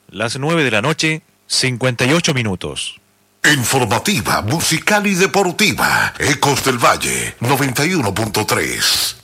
Las 9 de la noche, 58 minutos. Informativa, musical y deportiva. Ecos del Valle, 91.3.